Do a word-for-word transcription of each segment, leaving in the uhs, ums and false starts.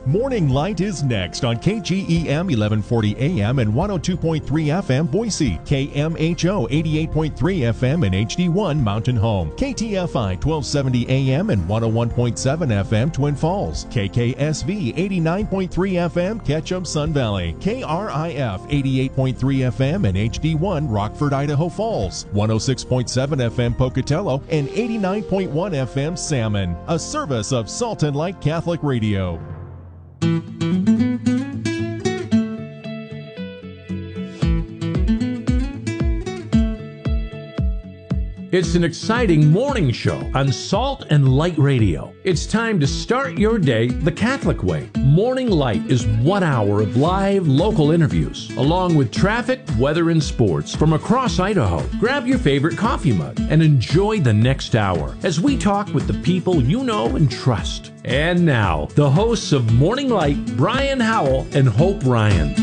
Morning Light is next on K G E M eleven forty A M and one oh two point three F M Boise, K M H O eighty-eight point three F M and H D one Mountain Home, K T F I twelve seventy A M and one oh one point seven F M Twin Falls, K K S V eighty-nine point three F M Ketchum Sun Valley, K R I F eighty-eight point three F M and H D one Rockford, Idaho Falls, one oh six point seven F M Pocatello and eighty-nine point one F M Salmon, a service of Salt and Light Catholic Radio. It's an exciting morning show on Salt and Light Radio. It's time to start your day the Catholic way. Morning Light is one hour of live local interviews, along with traffic, weather, and sports from across Idaho. Grab your favorite coffee mug and enjoy the next hour as we talk with the people you know and trust. And now, the hosts of Morning Light, Brian Howell and Hope Ryan.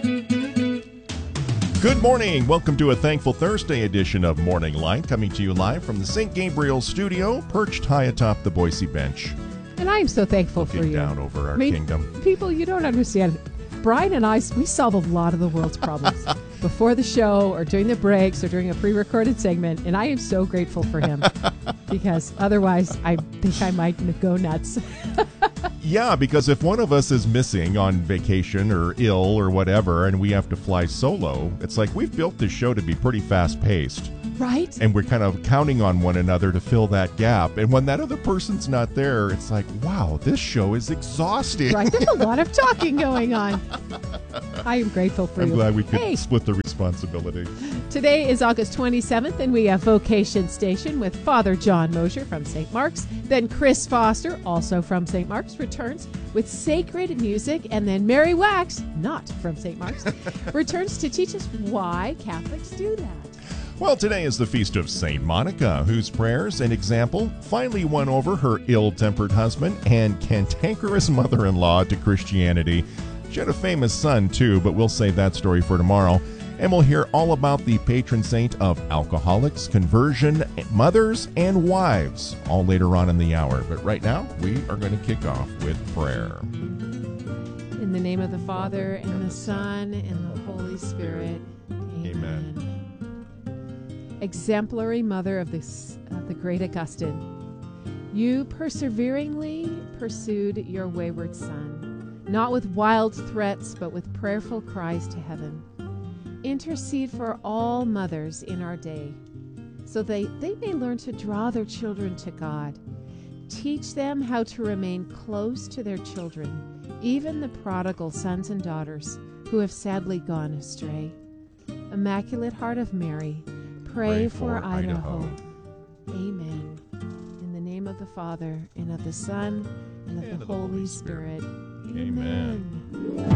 Good morning. Welcome to a Thankful Thursday edition of Morning Light, coming to you live from the Saint Gabriel studio, perched high atop the Boise bench. And I am so thankful Looking for you. down over our I mean, kingdom. People, you don't understand. Brian and I, we solve a lot of the world's problems before the show or during the breaks or during a pre-recorded segment, and I am so grateful for him because otherwise I think I might go nuts. Yeah, because if one of us is missing on vacation or ill or whatever, and we have to fly solo, it's like we've built this show to be pretty fast-paced. Right? And we're kind of counting on one another to fill that gap. And when that other person's not there, it's like, wow, this show is exhausting. Right, there's a lot of talking going on. I am grateful for I'm you. I'm glad we could hey, split the responsibility. Today is August twenty-seventh, and we have Vocation Station with Father John Mosier from Saint Mark's. Then Chris Foster, also from Saint Mark's, returns with sacred music. And then Mary Wax, not from Saint Mark's, returns to teach us why Catholics do that. Well, today is the feast of Saint Monica, whose prayers and example finally won over her ill-tempered husband and cantankerous mother-in-law to Christianity. She had a famous son, too, but we'll save that story for tomorrow. And we'll hear all about the patron saint of alcoholics, conversion, mothers, and wives, all later on in the hour. But right now, we are going to kick off with prayer. In the name of the Father, and the Son, and the Holy Spirit. Amen. Amen. Exemplary mother of the, of the great Augustine, you perseveringly pursued your wayward son, not with wild threats, but with prayerful cries to heaven. Intercede for all mothers in our day, so they, they may learn to draw their children to God. Teach them how to remain close to their children, even the prodigal sons and daughters who have sadly gone astray. Immaculate Heart of Mary, pray, pray for, for Idaho. Idaho. Amen. In the name of the Father, and of the Son, and of, and the, of Holy the Holy Spirit. Spirit. Amen.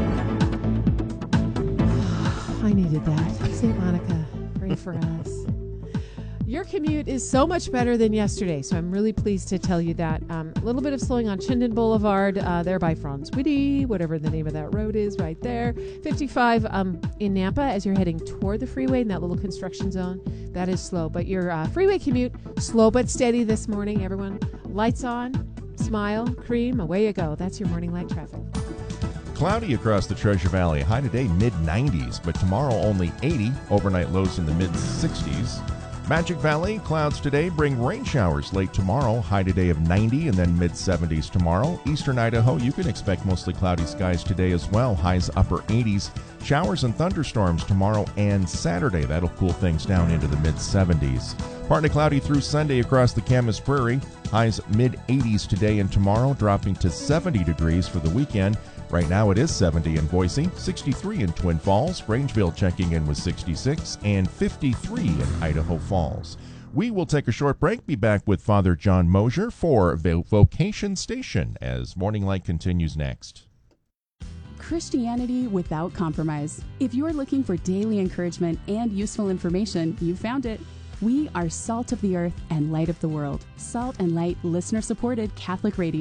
I needed that. Saint Monica, pray for us. Your commute is so much better than yesterday, so I'm really pleased to tell you that. Um, a little bit of slowing on Chinden Boulevard, uh, there by Franz Witty, whatever the name of that road is right there. fifty-five um, in Nampa as you're heading toward the freeway in that little construction zone. That is slow, but your uh, freeway commute, slow but steady this morning, everyone. Lights on, smile, cream, away you go. That's your morning light traffic. Cloudy across the Treasure Valley. High today, mid nineties, but tomorrow only eighty. Overnight lows in the mid sixties. Magic Valley, clouds today bring rain showers late tomorrow. High today of ninety and then mid seventies tomorrow. Eastern Idaho, you can expect mostly cloudy skies today as well. Highs upper eighties. Showers and thunderstorms tomorrow and Saturday. That'll cool things down into the mid seventies. Partly cloudy through Sunday across the Camas Prairie. Highs mid eighties today and tomorrow, dropping to seventy degrees for the weekend. Right now it is seventy in Boise, sixty-three in Twin Falls, Grangeville checking in with sixty-six, and fifty-three in Idaho Falls. We will take a short break, be back with Father John Mosier for Vocation Station as Morning Light continues next. Christianity without compromise. If you're looking for daily encouragement and useful information, you found it. We are Salt of the Earth and Light of the World. Salt and Light listener-supported Catholic radio.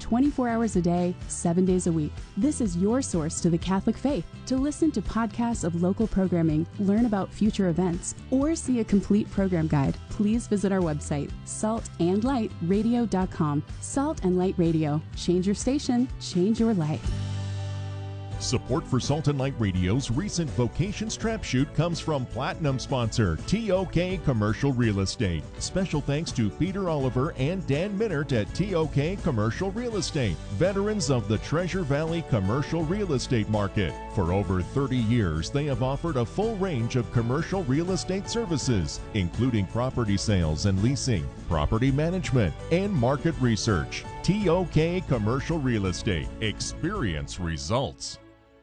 twenty-four hours a day, seven days a week. This is your source to the Catholic faith. To listen to podcasts of local programming, learn about future events, or see a complete program guide, please visit our website, salt and light radio dot com. Salt and Light Radio. Change your station, change your life. Support for Salt and Light Radio's recent Vocations Trap Shoot comes from Platinum sponsor T O K Commercial Real Estate. Special thanks to Peter Oliver and Dan Minnert at T O K Commercial Real Estate, veterans of the Treasure Valley commercial real estate market. For over thirty years, they have offered a full range of commercial real estate services, including property sales and leasing, property management, and market research. T O K Commercial Real Estate. Experience results.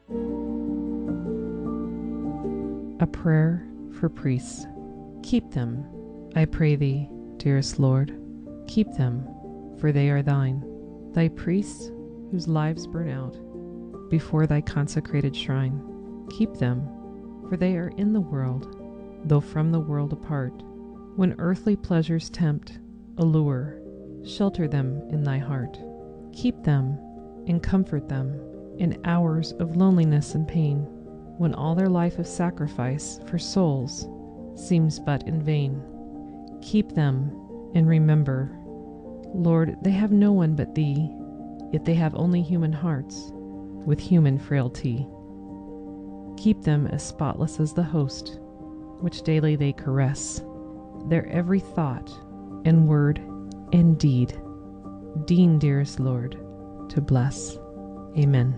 A prayer for priests. Keep them, I pray thee, dearest Lord. Keep them, for they are thine. Thy priests, whose lives burn out before thy consecrated shrine. Keep them, for they are in the world, though from the world apart. When earthly pleasures tempt, allure, shelter them in thy heart. Keep them and comfort them in hours of loneliness and pain, when all their life of sacrifice for souls seems but in vain. Keep them and remember, Lord, they have no one but thee, yet they have only human hearts with human frailty. Keep them as spotless as the host, which daily they caress, their every thought and word and deed. Deign, dearest Lord, to bless. Amen.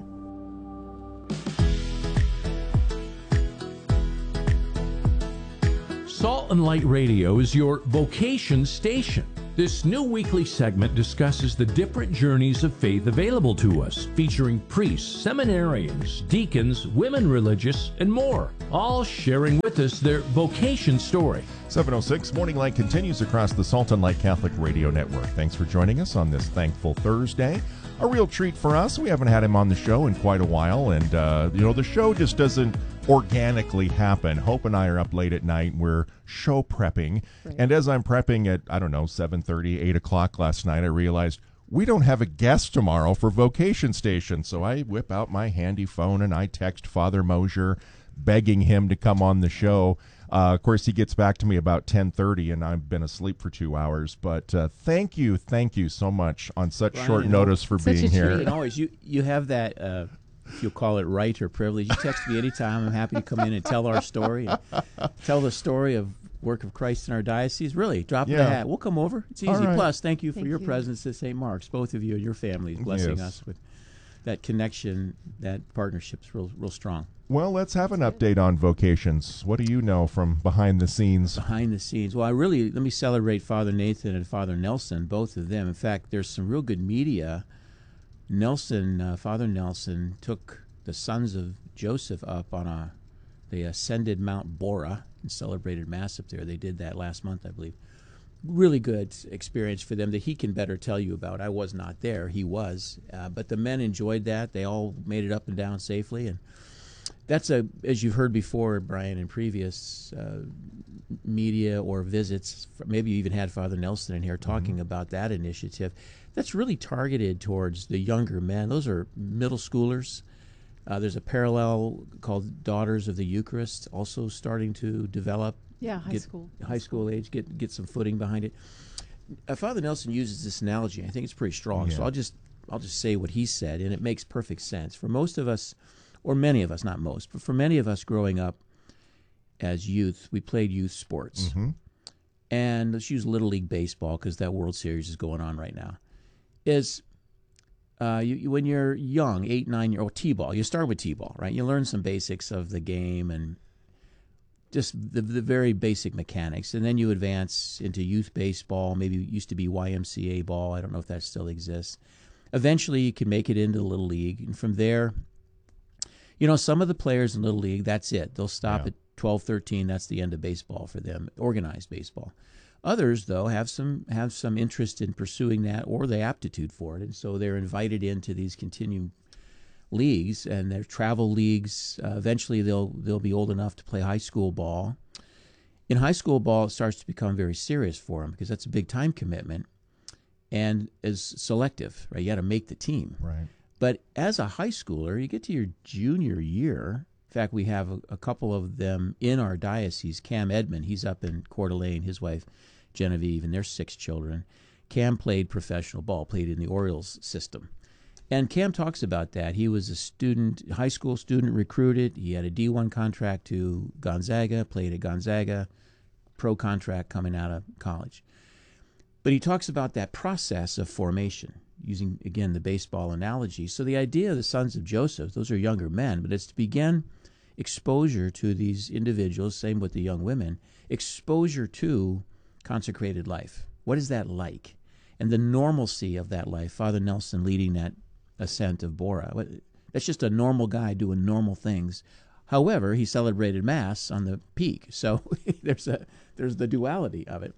Salt and Light Radio is your vocation station. This new weekly segment discusses the different journeys of faith available to us, featuring priests, seminarians, deacons, women religious, and more, all sharing with us their vocation story. seven oh six Morning Light continues across the Salt and Light Catholic Radio Network. Thanks for joining us on this thankful Thursday. A real treat for us. We haven't had him on the show in quite a while, and uh, you know, the show just doesn't organically happen. Hope and I are up late at night. We're show prepping, right. And as I'm prepping at, I don't know, seven thirty, eight o'clock last night, I realized we don't have a guest tomorrow for Vocation Station. So I whip out my handy phone and I text Father Mosier, begging him to come on the show. Uh, of course, he gets back to me about ten thirty, and I've been asleep for two hours. But uh, thank you, thank you so much on such Brian, short notice for such being here. You always, you, you have that, uh, if you'll call it right or privilege. You text me anytime. I'm happy to come in and tell our story, and tell the story of work of Christ in our diocese. Really, drop yeah. the hat. We'll come over. It's easy. Right. Plus, thank you for thank your you. presence at Saint Mark's, both of you and your families, blessing Yes. us with that connection. That partnership's real, real strong. Well, let's have an update on vocations. What do you know from behind the scenes? Behind the scenes. Well, I really, let me celebrate Father Nathan and Father Nelson, both of them. In fact, there's some real good media. Nelson, uh, Father Nelson, took the sons of Joseph up on a, they ascended Mount Bora and celebrated Mass up there. They did that last month, I believe. Really good experience for them that he can better tell you about. I was not there. He was. Uh, but the men enjoyed that. They all made it up and down safely. And that's a, as you've heard before, Brian, in previous uh, media or visits, maybe you even had Father Nelson in here talking mm-hmm. about that initiative. That's really targeted towards the younger men. Those are middle schoolers. Uh, there's a parallel called Daughters of the Eucharist, also starting to develop. Yeah, high get, school. High school age, get get some footing behind it. Uh, Father Nelson uses this analogy. I think it's pretty strong. Yeah. So I'll just I'll just say what he said, and it makes perfect sense. For most of us, or many of us, not most, but for many of us growing up as youth, we played youth sports. Mm-hmm. And let's use Little League Baseball because that World Series is going on right now. Is uh, you, you, when you're young, eight, nine year old, T-ball, you start with T-ball, right? You learn some basics of the game and just the, the very basic mechanics. And then you advance into youth baseball, maybe it used to be Y M C A ball. I don't know if that still exists. Eventually, you can make it into Little League. And from there, you know, some of the players in Little League, that's it. They'll stop Yeah. at twelve, thirteen. That's the end of baseball for them, organized baseball. Others, though, have some have some interest in pursuing that or the aptitude for it. And so they're invited into these continuing leagues, and they're travel leagues. Uh, eventually, they'll they'll be old enough to play high school ball. In high school ball, it starts to become very serious for them because that's a big time commitment. and is selective, right? You got to make the team. Right. But as a high schooler, you get to your junior year. In fact, we have a, a couple of them in our diocese. Cam Edmond, he's up in Coeur d'Alene, his wife Genevieve, and their six children. Cam played professional ball, played in the Orioles system. And Cam talks about that. He was a student, high school student recruited. He had a D one contract to Gonzaga, played at Gonzaga, pro contract coming out of college. But he talks about that process of formation, using, again, the baseball analogy. So the idea of the sons of Joseph, those are younger men, but it's to begin exposure to these individuals, same with the young women, exposure to consecrated life. What is that like? And the normalcy of that life. Father Nelson leading that ascent of Bora. That's just a normal guy doing normal things. However, he celebrated Mass on the peak, so there's a there's the duality of it.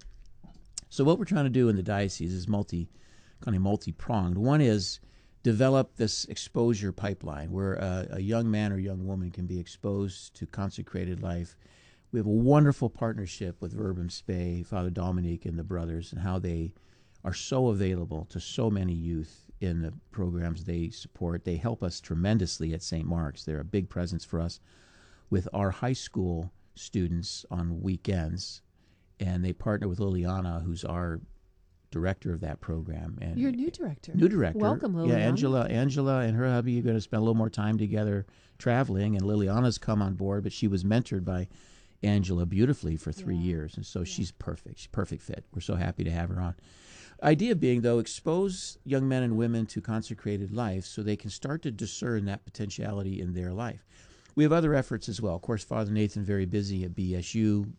So what we're trying to do in the diocese is multi, kind of multi-pronged. One is develop this exposure pipeline where a, a young man or young woman can be exposed to consecrated life. We have a wonderful partnership with Verbum Spei, Father Dominique and the brothers, and how they are so available to so many youth in the programs they support. They help us tremendously at Saint Mark's. They're a big presence for us with our high school students on weekends, and they partner with Liliana, who's our director of that program. And Your new director. New director. Welcome, Liliana. Yeah, Angela, Angela and her hubby are going to spend a little more time together traveling, and Liliana's come on board, but she was mentored by Angela beautifully for three Yeah. years, and so yeah. she's perfect. She's a perfect fit. We're so happy to have her on. Idea being, though, expose young men and women to consecrated life so they can start to discern that potentiality in their life. We have other efforts as well. Of course, Father Nathan very busy at B S U.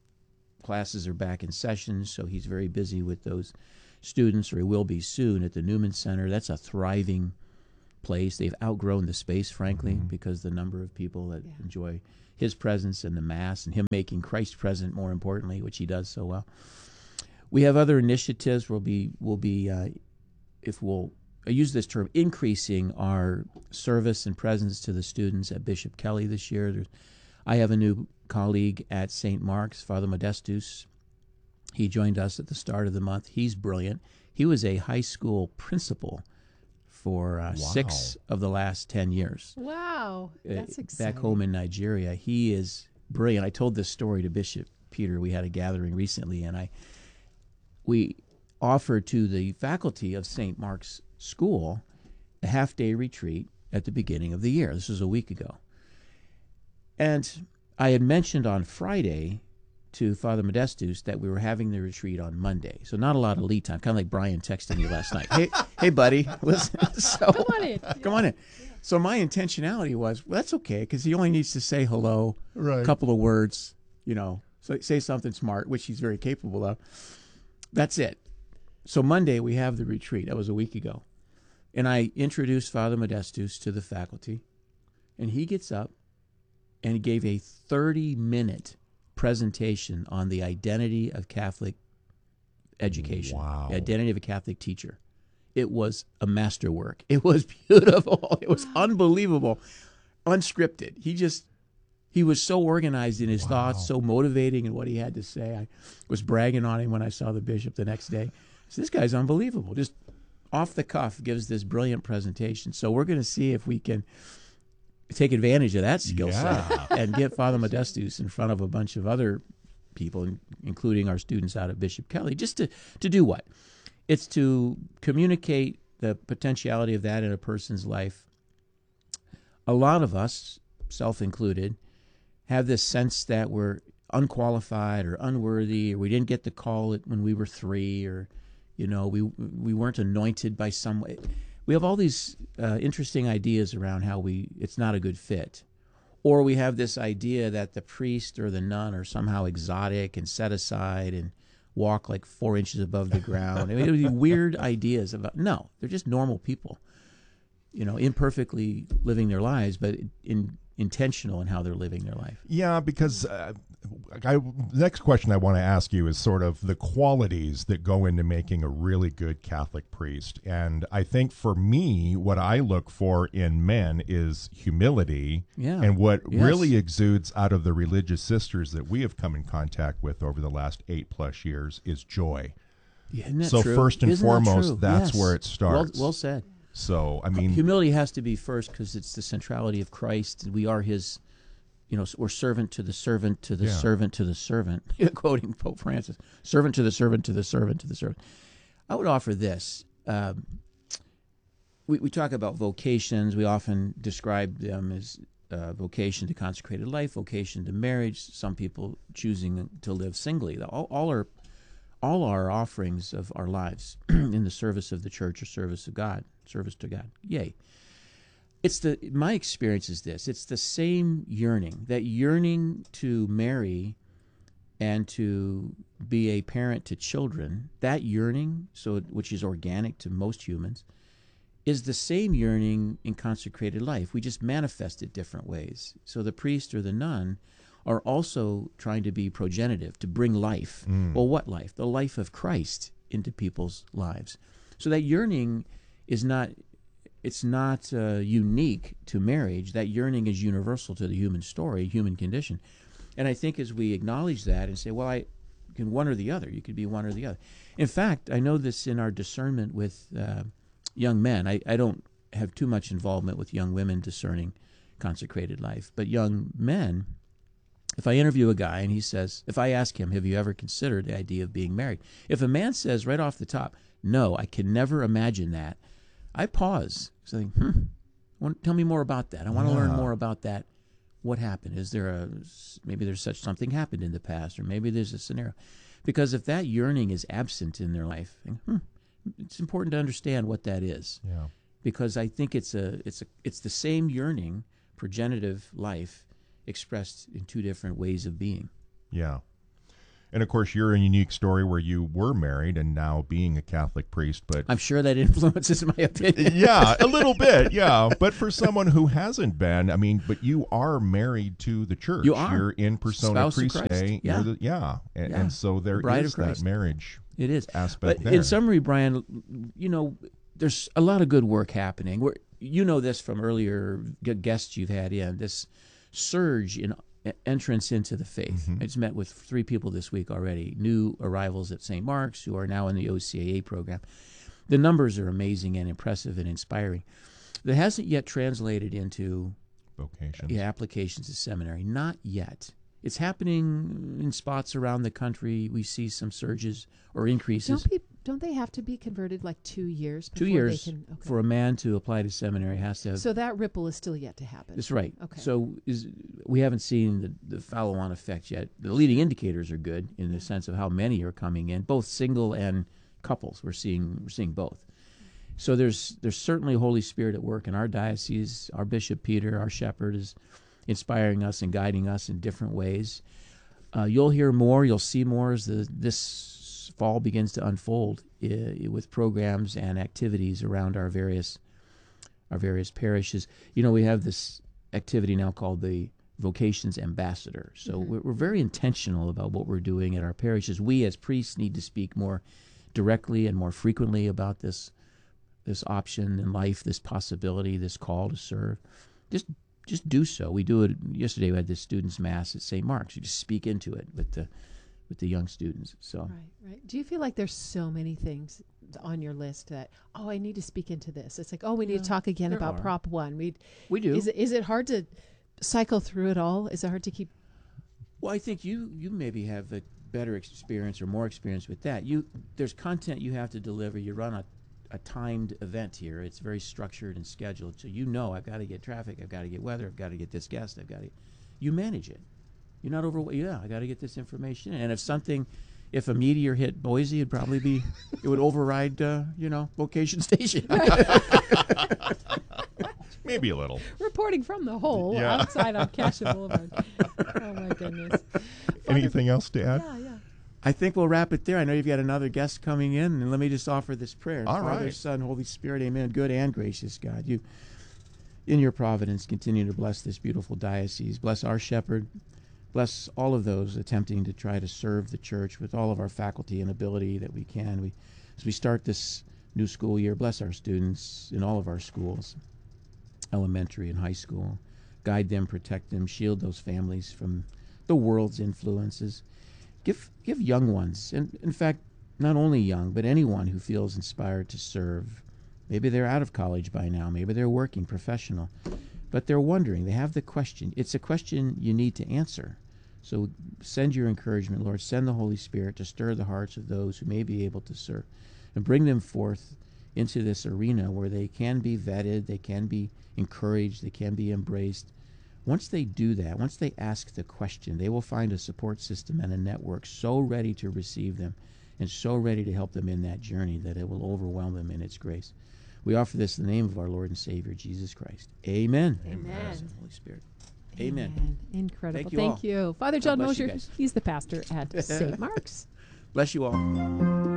Classes are back in session, so he's very busy with those students, or he will be soon at the Newman Center. That's a thriving place. They've outgrown the space, frankly, mm-hmm. because the number of people that yeah. enjoy his presence in the Mass and him making Christ present, more importantly, which he does so well. We have other initiatives. We'll be, we'll be, uh, if we'll I use this term, increasing our service and presence to the students at Bishop Kelly this year. There's, I have a new colleague at Saint Mark's, Father Modestus. He joined us at the start of the month. He's brilliant. He was a high school principal for uh, wow. six of the last ten years. Wow, that's uh, exciting. Back home in Nigeria. He is brilliant. I told this story to Bishop Peter. We had a gathering recently, and I we offered to the faculty of Saint Mark's School a half-day retreat at the beginning of the year. This was a week ago. And I had mentioned on Friday to Father Modestus that we were having the retreat on Monday. So not a lot of lead time, kind of like Brian texting you last night. Hey, hey, buddy, listen. So, come on in. Come on in. Yeah. So my intentionality was, well, that's okay, because he only needs to say hello, right. a couple of words, you know, so say something smart, which he's very capable of. That's it. So Monday we have the retreat. That was a week ago. And I introduced Father Modestus to the faculty, and he gets up and gave a thirty-minute presentation on the identity of Catholic education, wow. the identity of a Catholic teacher. It was a masterwork. It was beautiful. It was unbelievable, unscripted. He just, he was so organized in his wow. thoughts, so motivating in what he had to say. I was bragging on him when I saw the bishop the next day. So this guy's unbelievable. Just off the cuff gives this brilliant presentation. So we're going to see if we can take advantage of that skill yeah. set and get Father Modestus in front of a bunch of other people, including our students out at Bishop Kelly, just to, to do what? It's to communicate the potentiality of that in a person's life. A lot of us, self included, have this sense that we're unqualified or unworthy, or we didn't get the call when we were three, or you know, we we weren't anointed by some way. We have all these uh, interesting ideas around how we it's not a good fit. Or we have this idea that the priest or the nun are somehow exotic and set aside and walk like four inches above the ground. I mean, it would be weird ideas about, no, they're just normal people, you know, imperfectly living their lives, but in, intentional in how they're living their life. Yeah, because uh, I, the next question I want to ask you is sort of the qualities that go into making a really good Catholic priest. And I think for me, what I look for in men is humility. Yeah. And what yes. really exudes out of the religious sisters that we have come in contact with over the last eight plus years is joy. Yeah, isn't that So true? first and Isn't that foremost, true? that's Yes. where it starts. Well, well said. So, I mean, Humility has to be first because it's the centrality of Christ. We are his, you know, we're servant to the servant to the Yeah. servant to the servant. Quoting Pope Francis, servant to the servant to the servant to the servant. I would offer this. Um, we, we talk about vocations. We often describe them as uh, vocation to consecrated life, vocation to marriage, some people choosing to live singly. All, all are all our offerings of our lives in the service of the church or service of God, service to God. Yay. It's the my experience is this. It's the same yearning, that yearning to marry and to be a parent to children, that yearning, so which is organic to most humans, is the same yearning in consecrated life. We just manifest it different ways. So the priest or the nun are also trying to be progenitive, to bring life. Mm. Well, what life? The life of Christ into people's lives. So that yearning is not, it's not uh, unique to marriage. That yearning is universal to the human story, human condition. And I think as we acknowledge that and say, well, I can one or the other. You could be one or the other. In fact, I know this in our discernment with uh, young men. I, I don't have too much involvement with young women discerning consecrated life. But young men, if I interview a guy and he says, if I ask him, have you ever considered the idea of being married? If a man says right off the top, no, I can never imagine that, I pause. So I think, hmm, want, tell me more about that. I want to Yeah. learn more about that. What happened? Is there a, maybe there's such something happened in the past, or maybe there's a scenario. Because if that yearning is absent in their life, I think, hmm, it's important to understand what that is. yeah. Because I think it's a, it's a, it's the same yearning, progenitive life, expressed in two different ways of being. Yeah. And of course, you're a unique story where you were married and now being a Catholic priest, but I'm sure that influences my opinion. yeah, a little bit, yeah. But for someone who hasn't been, I mean, but you are married to the church. You are. You're in persona Spouse of Christi. Christ. Yeah. You're the, yeah. And, Yeah. and so there Bride is of that Christ. marriage It is. aspect But there. in summary, Brian, you know, there's a lot of good work happening. We're, you know this from earlier gu- guests you've had in, this surge in e- entrance into the faith. Mhm. I just met with three people this week already, new arrivals at Saint Mark's who are now in the O C A A program. The numbers are amazing and impressive and inspiring. That hasn't yet translated into Vocations. yeah, applications to seminary. Not yet. It's happening in spots around the country. We see some surges or increases. Don't be, don't they have to be converted like two years? Two before years they can, okay. for a man to apply to seminary has to have. So that ripple is still yet to happen. That's right. Okay. So is we haven't seen the, the follow-on effect yet. The leading indicators are good in the sense of how many are coming in, both single and couples. We're seeing we're seeing both. So there's there's certainly Holy Spirit at work in our diocese. Our Bishop Peter, our shepherd, is inspiring us and guiding us in different ways. Uh, you'll hear more, you'll see more as the, this fall begins to unfold uh, with programs and activities around our various our various parishes. You know, we have this activity now called the Vocations Ambassador. So Mhm. we're, we're very intentional about what we're doing at our parishes. We as priests need to speak more directly and more frequently about this this option in life, this possibility, this call to serve. Just just do so. We do it. Yesterday we had the students' mass at Saint Mark's. You just speak into it with the with the young students. So Right, right. Do you feel like there's so many things on your list that, oh, I need to speak into this? It's like, oh, we need Yeah, to talk again there about are. Prop One. We we do. is it is it hard to cycle through it all? Is it hard to keep? Well, I think you you maybe have a better experience or more experience with that. You there's content you have to deliver. You run a a timed event here. It's very structured and scheduled. So you know I've got to get traffic, I've got to get weather, I've got to get this guest, I've got to you manage it. You're not over yeah, I got to get this information. And if something if a meteor hit Boise, it'd probably be it would override uh, you know, Vocation Station. Maybe a little. Reporting from the hole Yeah. outside on Cassia Boulevard. Oh my goodness. Anything else to add? Yeah, yeah. I think we'll wrap it there. I know you've got another guest coming in, and let me just offer this prayer. All Father, right. Son, Holy Spirit, amen. Good and gracious God, you, in your providence, continue to bless this beautiful diocese. Bless our shepherd. Bless all of those attempting to try to serve the church with all of our faculty and ability that we can. We, as we start this new school year, bless our students in all of our schools, elementary and high school. Guide them, protect them, shield those families from the world's influences. Give give young ones, and in fact, not only young, but anyone who feels inspired to serve. Maybe they're out of college by now. Maybe they're working, professional. But they're wondering. They have the question. It's a question you need to answer. So send your encouragement, Lord. Send the Holy Spirit to stir the hearts of those who may be able to serve and bring them forth into this arena where they can be vetted, they can be encouraged, they can be embraced. Once they do that, once they ask the question, they will find a support system and a network so ready to receive them and so ready to help them in that journey that it will overwhelm them in its grace. We offer this in the name of our Lord and Savior, Jesus Christ. Amen. Amen. Holy Spirit. Amen. Amen. Incredible. Thank you Thank all. you. Father John God bless you Mosher, guys. he's the pastor at Saint Mark's. Bless you all.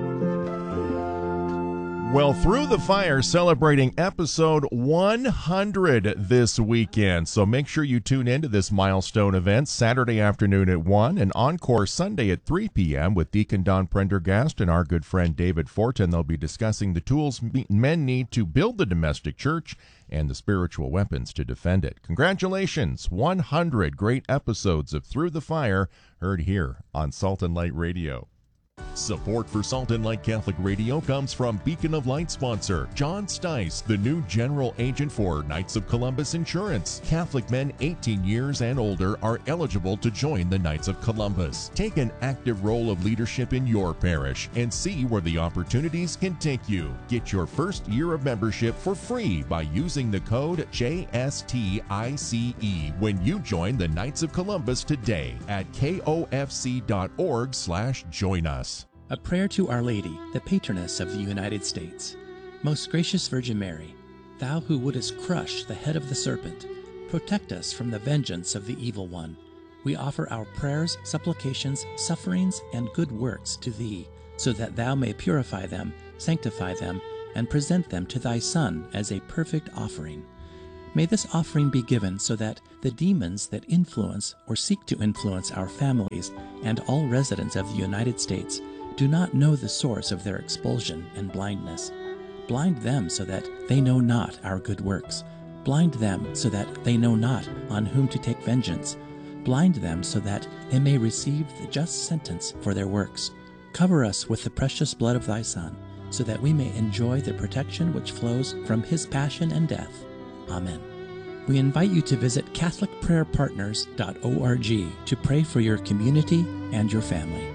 Well, Through the Fire celebrating episode one hundred this weekend. So make sure you tune in to this milestone event Saturday afternoon at one and encore Sunday at three p.m. with Deacon Don Prendergast and our good friend David Fortin. They'll be discussing the tools men need to build the domestic church and the spiritual weapons to defend it. Congratulations, one hundred great episodes of Through the Fire heard here on Salt and Light Radio. Support for Salt and Light Catholic Radio comes from Beacon of Light sponsor John Stice, the new general agent for Knights of Columbus Insurance. Catholic men eighteen years and older are eligible to join the Knights of Columbus. Take an active role of leadership in your parish and see where the opportunities can take you. Get your first year of membership for free by using the code J S T I C E when you join the Knights of Columbus today at K O F C dot org slash join us. A prayer to Our Lady, the patroness of the United States. Most gracious Virgin Mary, thou who wouldest crush the head of the serpent, protect us from the vengeance of the evil one. We offer our prayers, supplications, sufferings, and good works to thee, so that thou may purify them, sanctify them, and present them to thy Son as a perfect offering. May this offering be given so that the demons that influence or seek to influence our families and all residents of the United States do not know the source of their expulsion and blindness. Blind them so that they know not our good works. Blind them so that they know not on whom to take vengeance. Blind them so that they may receive the just sentence for their works. Cover us with the precious blood of thy Son, so that we may enjoy the protection which flows from his passion and death. Amen. We invite you to visit Catholic Prayer Partners dot org to pray for your community and your family.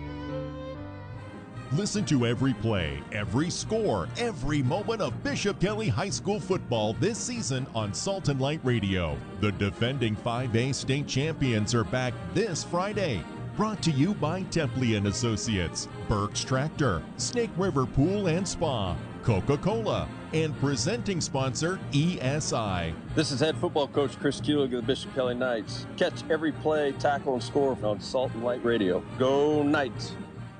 Listen to every play, every score, every moment of Bishop Kelly High School football this season on Salt and Light Radio. The defending five A state champions are back this Friday. Brought to you by Templey and Associates, Burke's Tractor, Snake River Pool and Spa, Coca-Cola, and presenting sponsor E S I. This is head football coach Chris Kuehlig of the Bishop Kelly Knights. Catch every play, tackle, and score on Salt and Light Radio. Go Knights!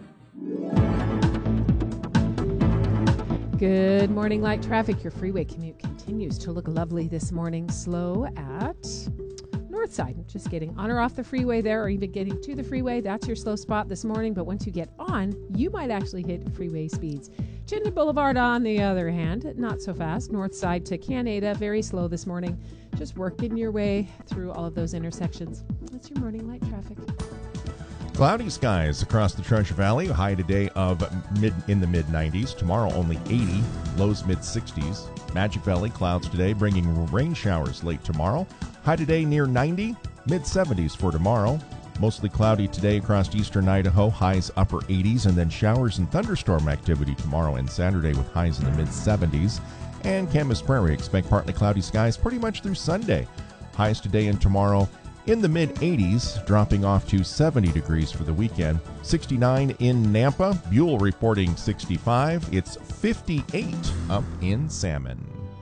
Good morning, light traffic. Your freeway commute continues to look lovely this morning. Slow at north side. Just getting on or off the freeway there, or even getting to the freeway. That's your slow spot this morning. But once you get on, you might actually hit freeway speeds. Chittenden Boulevard, on the other hand, not so fast. North side to Canada, very slow this morning. Just working your way through all of those intersections. That's your morning light traffic. Cloudy skies across the Treasure Valley. High today of mid in the mid nineties. Tomorrow only eighty. Lows mid sixties. Magic Valley clouds today, bringing rain showers late tomorrow. High today near ninety. Mid seventies for tomorrow. Mostly cloudy today across eastern Idaho. Highs upper eighties, and then showers and thunderstorm activity tomorrow and Saturday with highs in the mid seventies. And Camas Prairie, expect partly cloudy skies pretty much through Sunday. Highs today and tomorrow in the mid eighties, dropping off to seventy degrees for the weekend. sixty-nine in Nampa. Buell reporting sixty-five. It's fifty-eight up in Salmon.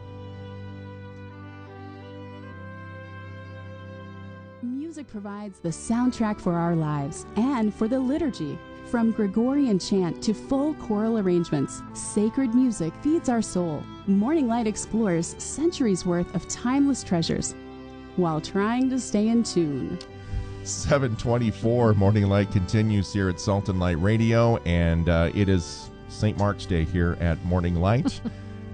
Music provides the soundtrack for our lives and for the liturgy. From Gregorian chant to full choral arrangements, sacred music feeds our soul. Morning Light explores centuries worth of timeless treasures while trying to stay in tune. seven twenty-four, Morning Light continues here at Salt and Light Radio, and uh, it is Saint Mark's Day here at Morning Light.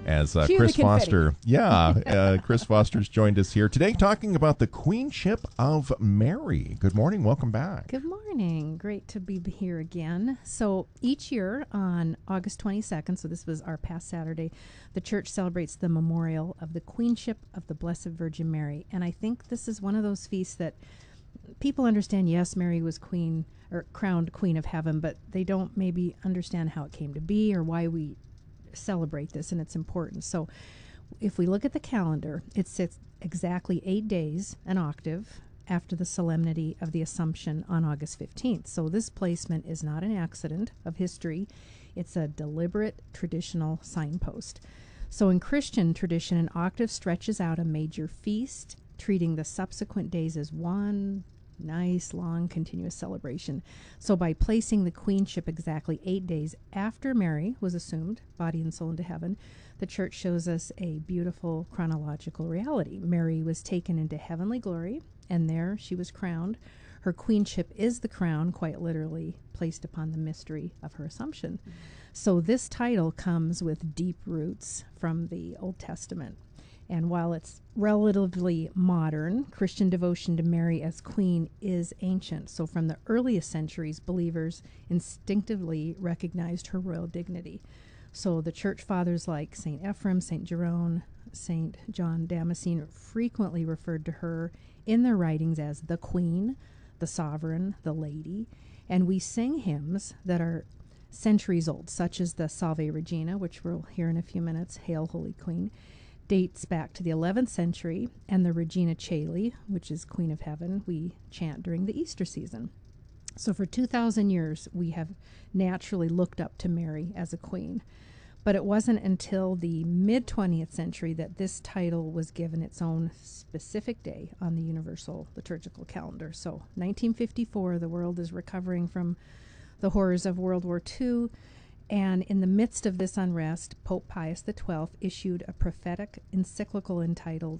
as uh, Cue Chris the confetti. Foster, yeah, uh, Chris Foster's joined us here today talking about the Queenship of Mary. Good morning. Welcome back. Good morning. Great to be here again. So each year on August twenty-second, so this was our past Saturday, the church celebrates the memorial of the Queenship of the Blessed Virgin Mary. And I think this is one of those feasts that people understand, yes, Mary was queen or crowned Queen of Heaven, but they don't maybe understand how it came to be or why we celebrate this and its importance. So if we look at the calendar, it sits exactly eight days, an octave, after the solemnity of the Assumption on August fifteenth. So this placement is not an accident of history. It's a deliberate traditional signpost. So in Christian tradition, an octave stretches out a major feast, treating the subsequent days as one nice, long, continuous celebration. So by placing the queenship exactly eight days after Mary was assumed, body and soul, into heaven, the church shows us a beautiful chronological reality. Mary was taken into heavenly glory, and there she was crowned. Her queenship is the crown, quite literally, placed upon the mystery of her Assumption. Mm-hmm. So this title comes with deep roots from the Old Testament. And while it's relatively modern, Christian devotion to Mary as queen is ancient. So from the earliest centuries, believers instinctively recognized her royal dignity. So the church fathers like Saint Ephrem, Saint Jerome, Saint John Damascene frequently referred to her in their writings as the queen, the sovereign, the lady. And we sing hymns that are centuries old, such as the Salve Regina, which we'll hear in a few minutes, Hail Holy Queen, dates back to the eleventh century, and the Regina Caeli, which is Queen of Heaven, we chant during the Easter season. So for two thousand years, we have naturally looked up to Mary as a queen. But it wasn't until the mid-twentieth century that this title was given its own specific day on the universal liturgical calendar. So nineteen fifty-four, the world is recovering from the horrors of World War Two, and in the midst of this unrest, Pope Pius the twelfth issued a prophetic encyclical entitled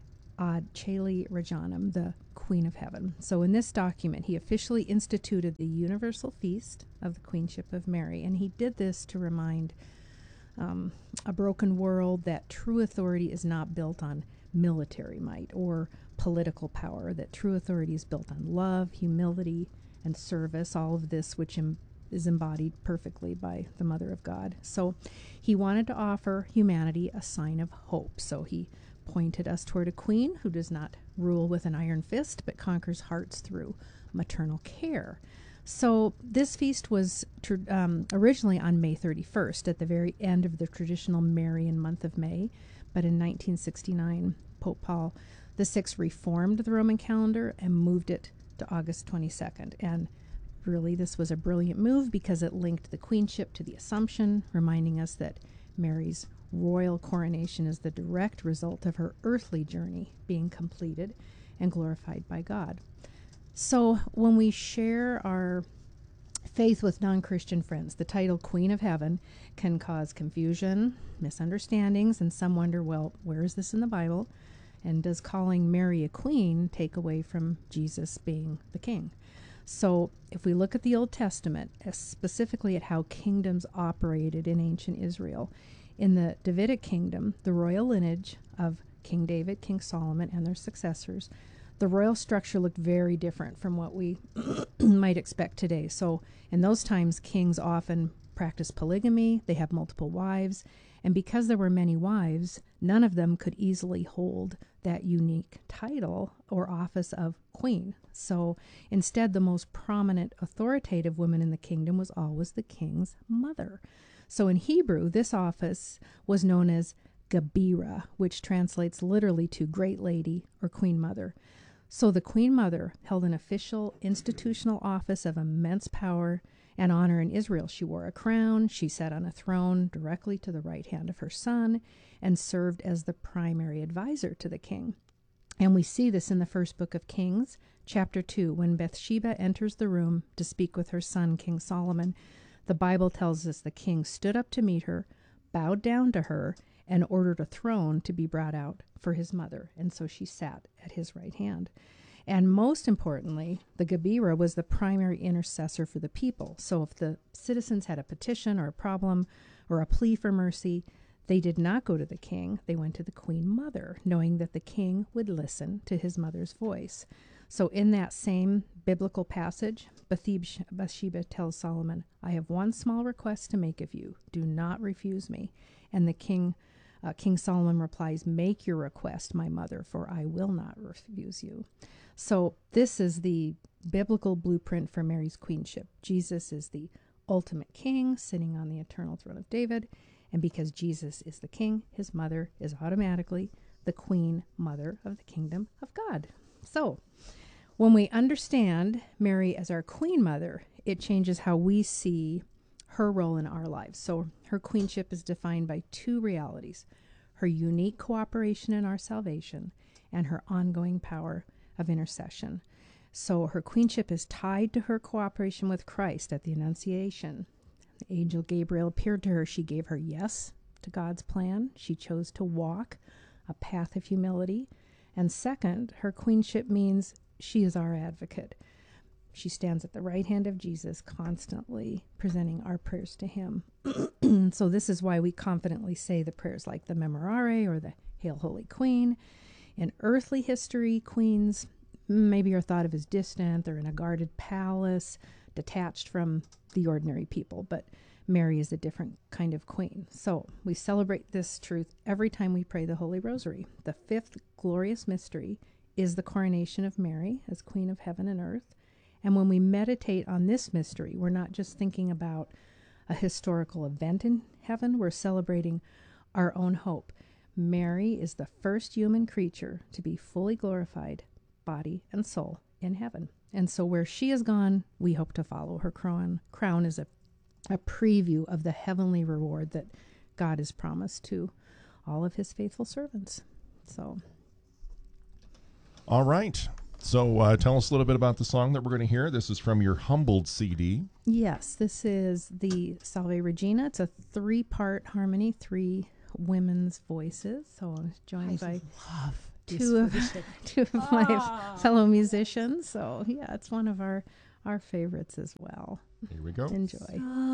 Ad Caeli Regianam, the Queen of Heaven. So in this document, he officially instituted the universal feast of the Queenship of Mary, and he did this to remind um, a broken world that true authority is not built on military might or political power, that true authority is built on love, humility, and service, all of this which em- is embodied perfectly by the Mother of God. So he wanted to offer humanity a sign of hope. So he pointed us toward a queen who does not rule with an iron fist, but conquers hearts through maternal care. So this feast was tr- um, originally on May thirty-first, at the very end of the traditional Marian month of May. But in nineteen sixty-nine, Pope Paul the sixth reformed the Roman calendar and moved it to August twenty-second. And really, this was a brilliant move because it linked the queenship to the Assumption, reminding us that Mary's royal coronation is the direct result of her earthly journey being completed and glorified by God. So when we share our faith with non-Christian friends, the title Queen of Heaven can cause confusion, misunderstandings, and some wonder, well, where is this in the Bible? And does calling Mary a queen take away from Jesus being the king? So if we look at the Old Testament, specifically at how kingdoms operated in ancient Israel, in the Davidic kingdom, the royal lineage of King David, King Solomon, and their successors, the royal structure looked very different from what we might expect today. So in those times, kings often practiced polygamy, they have multiple wives, and because there were many wives, none of them could easily hold that unique title or office of queen. So instead, the most prominent authoritative woman in the kingdom was always the king's mother. So in Hebrew, this office was known as Gabira, which translates literally to great lady or queen mother. So the queen mother held an official institutional office of immense power and honor in Israel. She wore a crown, she sat on a throne directly to the right hand of her son, and served as the primary advisor to the king. And we see this in the first book of Kings, chapter two, when Bathsheba enters the room to speak with her son, King Solomon. The Bible tells us the king stood up to meet her, bowed down to her, and ordered a throne to be brought out for his mother. And so she sat at his right hand. And most importantly, the Gabira was the primary intercessor for the people. So if the citizens had a petition or a problem or a plea for mercy, They did not go to the king. They went to the queen mother, knowing that the king would listen to his mother's voice. So in that same biblical passage, Bathsheba Bathsheba tells Solomon, I have one small request to make of you. Do not refuse me. And the king, uh, King Solomon replies, make your request, my mother, for I will not refuse you. So this is the biblical blueprint for Mary's queenship. Jesus is the ultimate king sitting on the eternal throne of David. And because Jesus is the king, his mother is automatically the queen mother of the kingdom of God. So when we understand Mary as our queen mother, it changes how we see her role in our lives. So her queenship is defined by two realities: her unique cooperation in our salvation and her ongoing power of intercession. So her queenship is tied to her cooperation with Christ at the Annunciation. The angel Gabriel appeared to her. She gave her yes to God's plan. She chose to walk a path of humility. And second, her queenship means she is our advocate. She stands at the right hand of Jesus, constantly presenting our prayers to him. So this is why we confidently say the prayers like the Memorare or the Hail Holy Queen. In earthly history, queens maybe are thought of as distant. They're in a guarded palace, detached from the ordinary people. But Mary is a different kind of queen. So we celebrate this truth every time we pray the Holy Rosary. The fifth glorious mystery is the coronation of Mary as Queen of Heaven and Earth. And when we meditate on this mystery, we're not just thinking about a historical event in heaven, we're celebrating our own hope. Mary is the first human creature to be fully glorified, body and soul, in heaven. And so where she has gone, we hope to follow. Her crown, crown is a, a preview of the heavenly reward that God has promised to all of his faithful servants. So, all right. So uh, tell us a little bit about the song that we're going to hear. This is from your Humbled C D. Yes, this is the Salve Regina. It's a three-part harmony, three women's voices. So I'm joined I by love two of, two of my Ah. fellow musicians. So yeah, it's one of our, our favorites as well. Here we go. Enjoy.